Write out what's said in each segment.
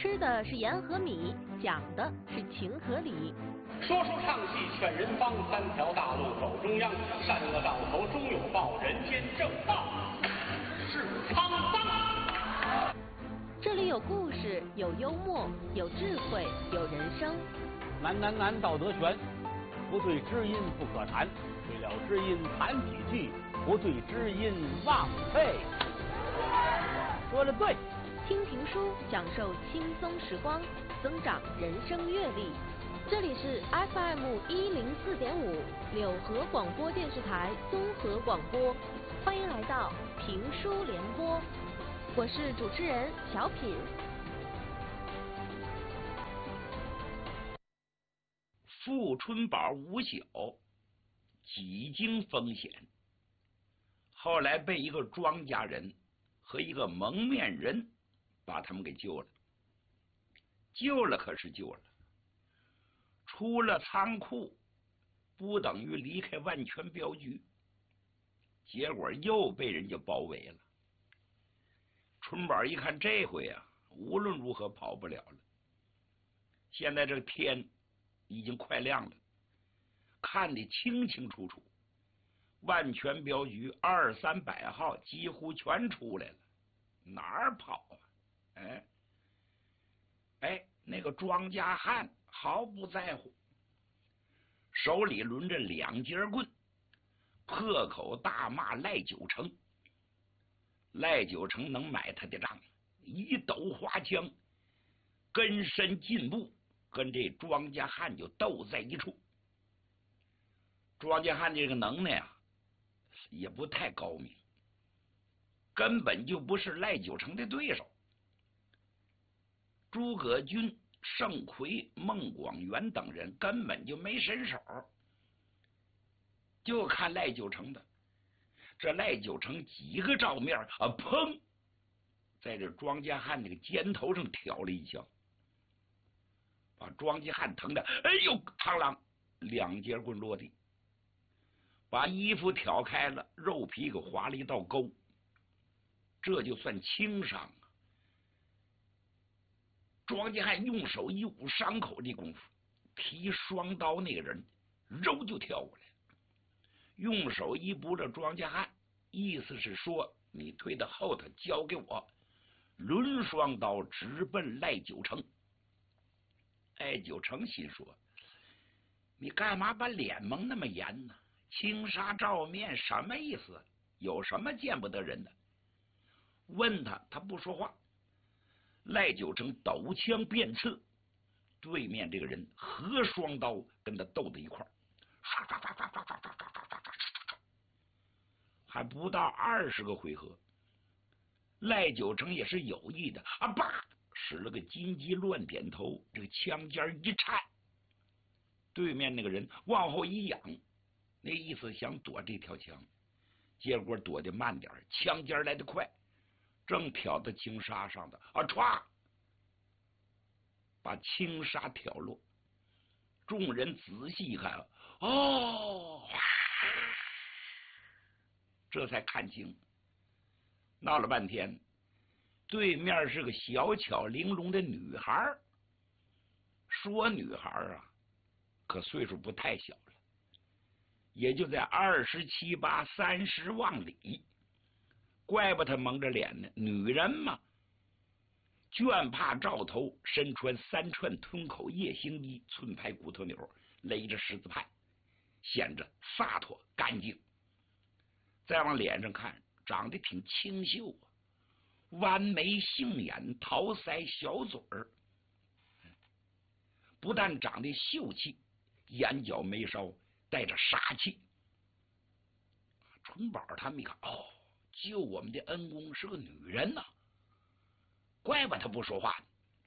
吃的是盐和米，讲的是情和理。 说书唱戏劝人方，三条大路走中央，善恶到头终有报，人间正道是沧桑。 这里有故事，有幽默，有智慧，有人生。 难，道德悬，不对知音不可谈，对了知音谈几句，不对知音枉费。说得对。 听评书，享受轻松时光，增长人生阅历。这里是 FM104.5柳河广播电视台综合广播，欢迎来到评书联播，我是主持人小品。 富春宝五小几经风险，后来被一个庄稼人和一个蒙面人把他们给救了。救了可是救了，出了仓库不等于离开万全镖局，结果又被人家包围了。春宝一看这回啊，无论如何跑不了了。现在这个天已经快亮了，看得清清楚楚，万全镖局200-300号几乎全出来了，哪儿跑啊？那个庄稼汉毫不在乎，手里抡着2节棍，破口大骂赖九成。赖九成能买他的账，一抖花枪，跟身进步，跟这庄稼汉就斗在一处。庄稼汉这个能耐啊，也不太高明，根本就不是赖九成的对手。诸葛均、盛奎、孟广元等人根本就没伸手，就看赖九成的。这赖九成几个照面啊，砰，在这庄稼汉那个肩头上挑了一枪，把庄稼汉疼的哎呦螳螂，2节棍落地，把衣服挑开了，肉皮给划了一道沟，这就算轻伤。庄稼汉用手一捂伤口的功夫，提双刀那个人肉就跳过来，用手一拨着庄稼汉，意思是说你退到后头交给我，抡双刀直奔赖九成。赖九成心说，你干嘛把脸蒙那么严呢？轻纱罩面什么意思？有什么见不得人的？问他，他不说话。赖九成抖枪便刺，对面这个人合双刀跟他斗在一块儿，还不到20个回合，赖九成也是有意的啊，叭使了个金鸡乱点头，这个枪尖一颤，对面那个人往后一仰，那意思想躲这条枪，结果躲得慢点，枪尖来得快，正挑到轻纱上的啊，歘，把轻纱挑落。众人仔细一看，哦，这才看清，闹了半天，对面是个小巧玲珑的女孩。说女孩啊，可岁数不太小了，也就在27、8、30往里。怪不他蒙着脸呢，女人嘛，绢帕罩头，身穿3串吞口叶星衣，寸排骨头纽，勒着十字派，显着洒脱干净。再往脸上看，长得挺清秀啊，弯眉杏眼，桃腮小嘴儿，不但长得秀气，眼角眉梢带着杀气。春宝他们一看，哦，救我们的恩公是个女人呐，怪不他不说话呢。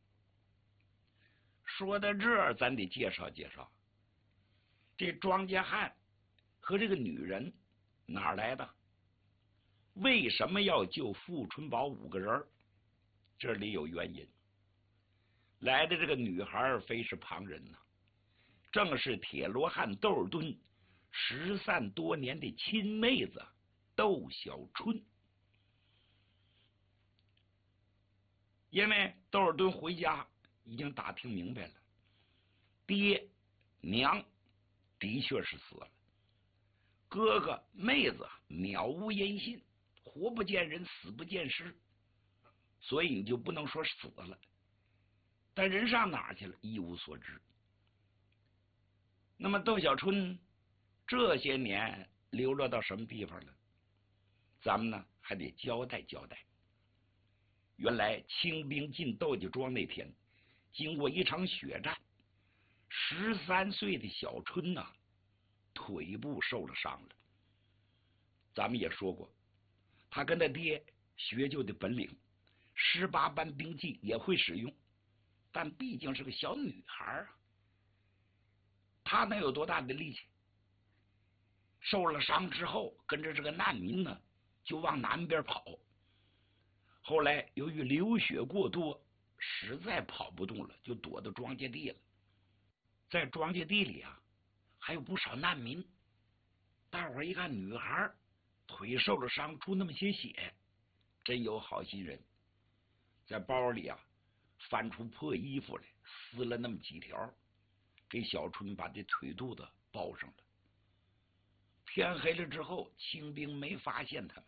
说到这儿，咱得介绍介绍这庄稼汉和这个女人哪儿来的，为什么要救富春宝5个人？这里有原因。来的这个女孩非是旁人呐，正是铁罗汉窦尔敦失散多年的亲妹子窦小春。 因为窦尔敦回家已经打听明白了，爹娘的确是死了，哥哥妹子渺无音信，活不见人，死不见尸，所以你就不能说死了，但人上哪儿去了，一无所知。那么窦小春这些年流落到什么地方了？咱们呢还得交代交代。原来清兵进窦家庄那天，经过一场血战，13岁的小春呐，腿部受了伤了。咱们也说过，他跟他爹学就的本领，18般兵器也会使用，但毕竟是个小女孩啊，他能有多大的力气？受了伤之后，跟着这个难民呢，就往南边跑。后来由于流血过多，实在跑不动了，就躲到庄稼地了。在庄稼地里啊，还有不少难民。大伙儿一看女孩腿受了伤，出那么些血，真有好心人，在包里啊翻出破衣服来，撕了那么几条，给小春把这腿肚子包上了。天黑了之后，清兵没发现他们。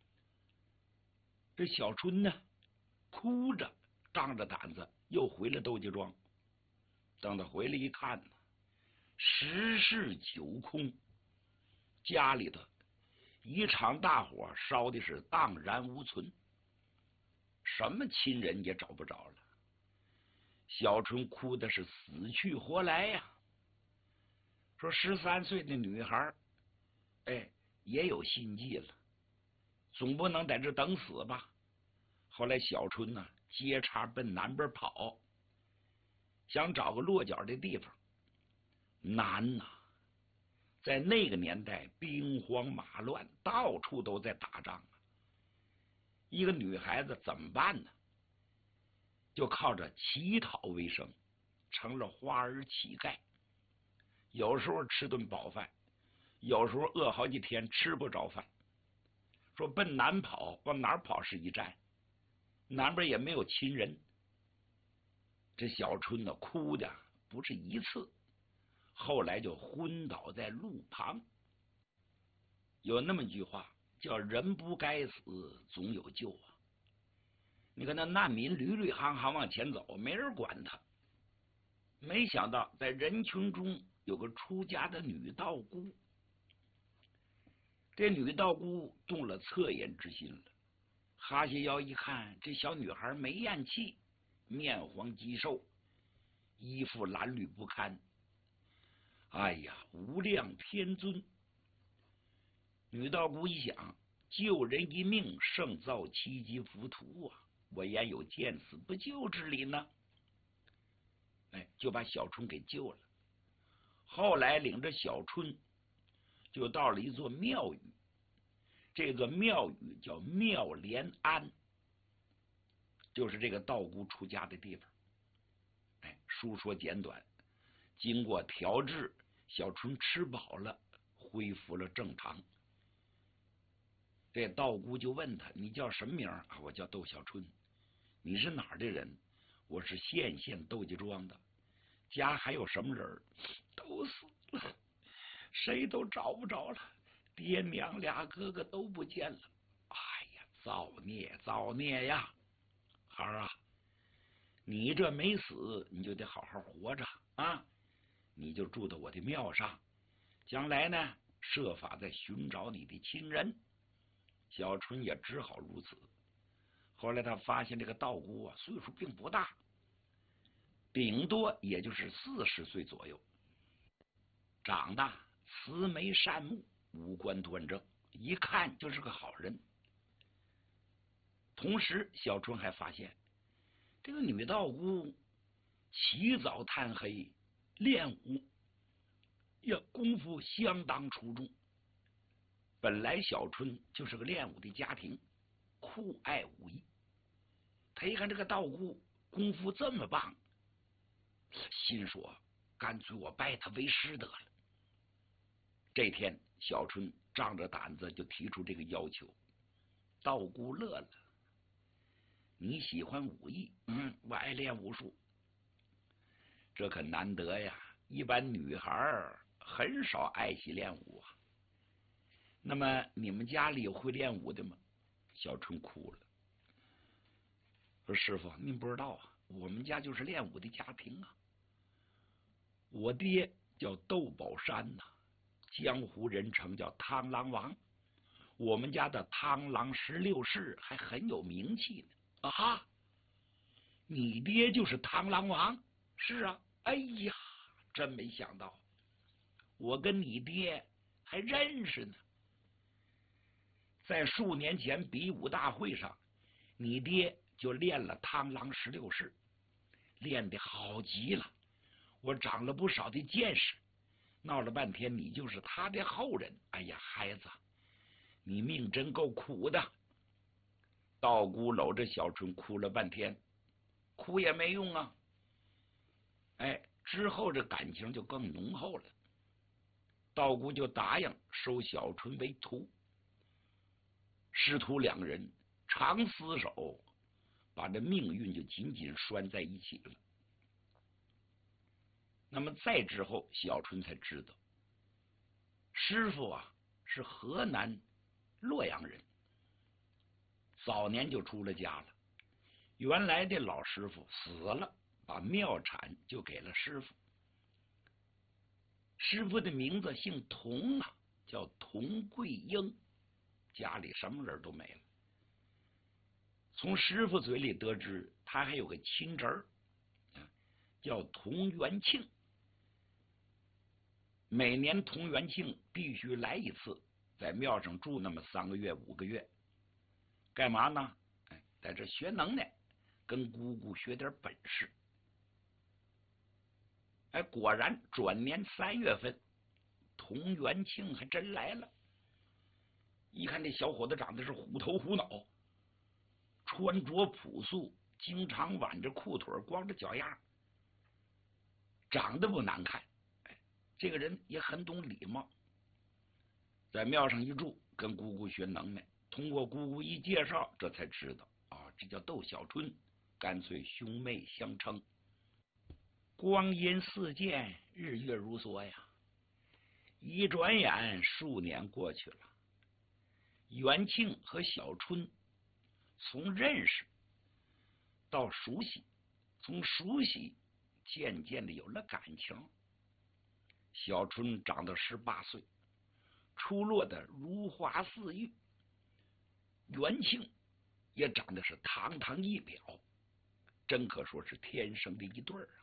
这小春呢，哭着仗着胆子又回了窦家庄。等他回来一看呢，10室9空，家里头一场大火烧的是荡然无存，什么亲人也找不着了。小春哭的是死去活来呀。说13岁的女孩，也有心计了，总不能在这等死吧。后来小春呢，接茬奔南边跑，想找个落脚的地方。难呐，在那个年代兵荒马乱，到处都在打仗啊。一个女孩子怎么办呢？就靠着乞讨为生，成了花儿乞丐。有时候吃顿饱饭，有时候饿好几天吃不着饭。说奔南跑，往哪儿跑是一站，南边也没有亲人。这小春呢，哭的不是一次，后来就昏倒在路旁。有那么一句话叫人不该死，总有救啊。你看那难民屡屡行行往前走，没人管他。没想到在人群中有个出家的女道姑，这女道姑动了恻隐之心了，哈下腰一看，这小女孩没咽气，面黄肌瘦，衣服褴褛不堪。哎呀，无量天尊！女道姑一想，救人一命胜造7级浮屠啊，我焉有见死不救之理呢？就把小春给救了。后来领着小春就到了一座庙宇，这个庙宇叫妙莲庵，就是这个道姑出家的地方。书说简短，经过调治，小春吃饱了，恢复了正常。这道姑就问他：“你叫什么名啊？”“我叫窦小春。”“你是哪儿的人？”“我是县窦家庄的。”“家还有什么人？”“都死了，谁都找不着了，爹娘俩哥哥都不见了。”“哎呀，造孽造孽呀！孩儿啊，你这没死，你就得好好活着啊！你就住到我的庙上，将来呢，设法再寻找你的亲人。”小春也只好如此。后来他发现这个道姑啊，岁数并不大，顶多也就是40岁左右，长得慈眉善目，五官端正，一看就是个好人。同时小春还发现这个女道姑起早贪黑练武，也功夫相当出众。本来小春就是个练武的家庭，酷爱武艺。他一看这个道姑功夫这么棒，心说干脆我拜他为师得了。这天小春仗着胆子就提出这个要求，道姑乐了：“ 你喜欢武艺，我爱练武术，这可难得呀，一般女孩很少爱惜练武啊。那么你们家里有会练武的吗？小春哭了，说师傅您不知道啊，我们家就是练武的家庭啊。我爹叫窦宝山呐，江湖人称叫螳螂王，我们家的螳螂16式还很有名气呢。啊，你爹就是螳螂王？是啊。哎呀，真没想到，我跟你爹还认识呢。在数年前比武大会上，你爹就练了螳螂16式，练得好极了，我长了不少的见识。闹了半天你就是他的后人，哎呀，孩子，你命真够苦的。道姑搂着小春哭了半天，哭也没用啊。哎，之后这感情就更浓厚了。道姑就答应收小春为徒，师徒两人常厮守，把这命运就紧紧拴在一起了。那么再之后，小春才知道，师傅啊是河南洛阳人，早年就出了家了。原来的老师傅死了，把庙产就给了师傅。师傅的名字姓童啊，叫童桂英，家里什么人都没了。从师傅嘴里得知，他还有个亲侄儿，叫童元庆。每年童元庆必须来一次，在庙上住那么3个月5个月，干嘛呢？在这学能耐，跟姑姑学点本事。果然转年3月份，童元庆还真来了。一看这小伙子长得是虎头虎脑，穿着朴素，经常挽着裤腿，光着脚丫，长得不难看。这个人也很懂礼貌，在庙上一住，跟姑姑学能耐。通过姑姑一介绍，这才知道啊，这叫窦小春，干脆兄妹相称。光阴似箭，日月如梭呀，一转眼数年过去了。元庆和小春从认识到熟悉，从熟悉渐渐的有了感情。小春长到18岁，出落的如花似玉，元庆也长得是堂堂一表，真可说是天生的一对儿啊。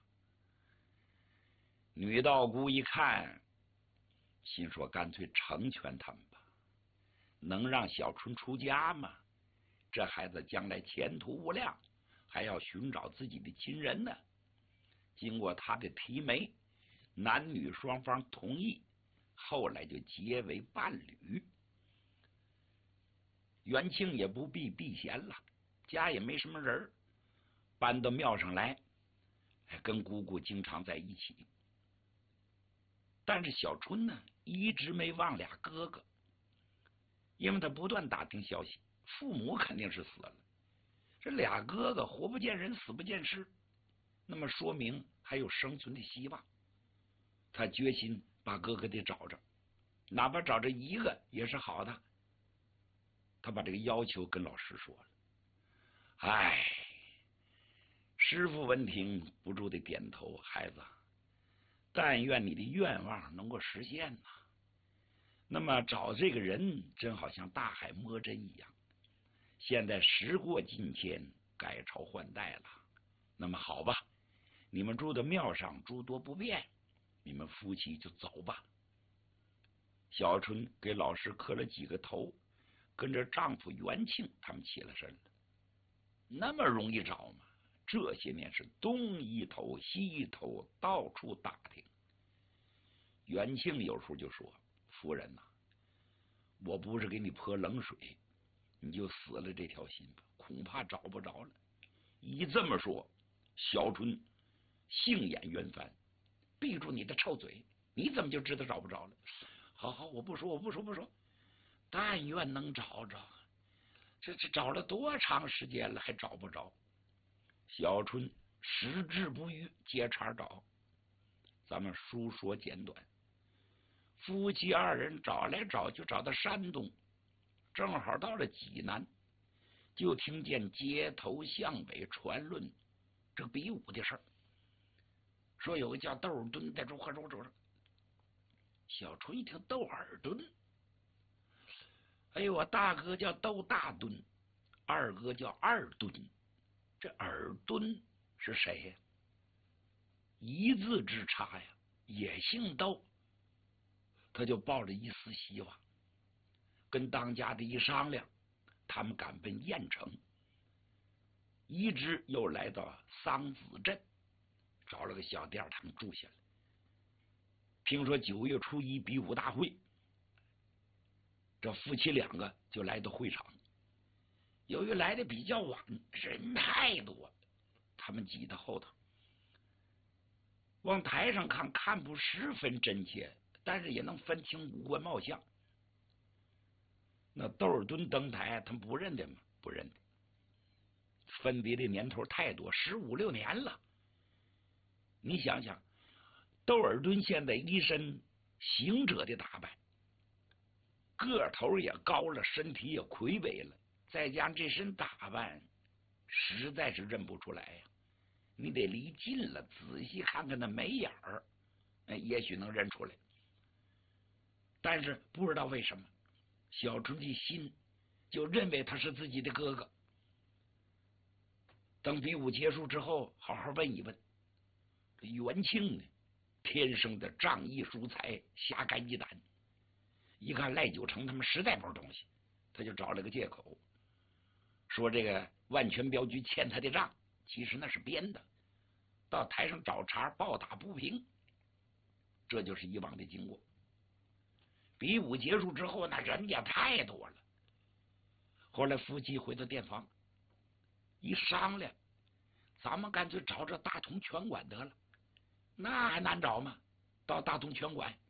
女道姑一看，心说干脆成全他们吧，能让小春出家吗？这孩子将来前途无量，还要寻找自己的亲人呢。经过他的提媒，男女双方同意，后来就结为伴侣。元庆也不必避嫌了，家也没什么人，搬到庙上来，跟姑姑经常在一起。但是小春呢，一直没忘俩哥哥，因为他不断打听消息，父母肯定是死了，这俩哥哥活不见人，死不见尸，那么说明还有生存的希望。他决心把哥哥得找着，哪怕找着一个也是好的。他把这个要求跟老师说了。师傅闻听不住的点头，孩子，但愿你的愿望能够实现呐。那么找这个人真好像大海摸针一样，现在时过境迁，改朝换代了。那么好吧，你们住的庙上诸多不便，你们夫妻就走吧。小春给老师磕了几个头，跟着丈夫元庆他们起了身了。那么容易找吗？这些年是东一头西一头，到处打听。元庆有时候就说：“夫人呐，我不是给你泼冷水，你就死了这条心吧，恐怕找不着了。”一这么说，小春杏眼圆翻，闭住你的臭嘴！你怎么就知道找不着了？好，我不说，但愿能找着。 这找了多长时间了，还找不着。小春矢志不渝，接茬找。咱们书说简短，夫妻二人找来找去，找到山东，正好到了济南，就听见街头巷尾传论这比武的事儿，说有个叫窦尔敦的如何。小春一听窦尔敦，哎呦，我大哥叫窦大敦，二哥叫二敦，这尔敦是谁呀？一字之差呀，也姓窦。他就抱着一丝希望，跟当家的一商量，他们赶奔郾城，一直又来到桑梓镇，找了个小店他们住下来。听说9月初1比武大会，这夫妻两个就来到会场。由于来的比较晚，人太多，他们挤到后头，往台上看不十分真切，但是也能分清五官貌相。那窦尔敦登台，他们不认得吗？不认得，分别的年头太多，15、16年了。你想想，窦尔敦现在一身行者的打扮，个头也高了，身体也魁伟了，再加上这身打扮，实在是认不出来呀。你得离近了，仔细看看那眉眼儿，也许能认出来。但是不知道为什么，小春的心就认为他是自己的哥哥。等比武结束之后，好好问一问，这元庆呢，天生的仗义疏财，侠肝义胆。一看赖九成他们实在不是东西，他就找了个借口，说这个万全镖局欠他的账，其实那是编的，到台上找茬暴打不平。这就是以往的经过。比武结束之后，那人也太多了。后来夫妻回到店房一商量，咱们干脆找这大同拳馆得了。那还难找吗？到大同拳馆